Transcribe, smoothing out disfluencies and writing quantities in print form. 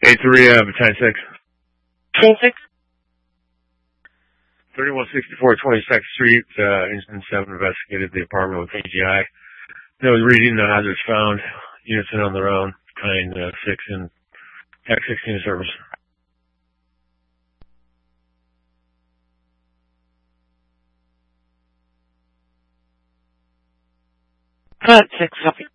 A3, battalion 6. Battalion 6? 3164 22nd Street, Incident 7 investigated the apartment with AGI. They was reading the hazards found. Units in on their own. Battalion 6 and Tech 16 service. Battalion 6, copy.